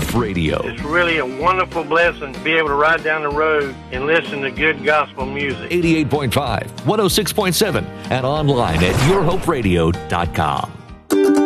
Hope Radio. It's really a wonderful blessing to be able to ride down the road and listen to good gospel music. 88.5, 106.7, and online at yourhoperadio.com.